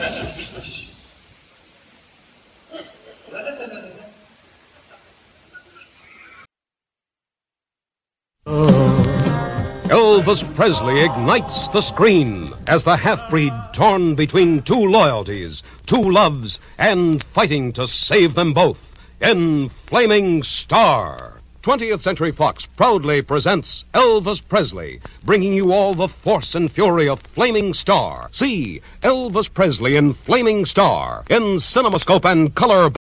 Elvis Presley ignites the screen as the half-breed torn between two loyalties, two loves, and fighting to save them both in Flaming Star. 20th Century Fox proudly presents Elvis Presley, bringing you all the force and fury of Flaming Star. See Elvis Presley in Flaming Star in CinemaScope and Color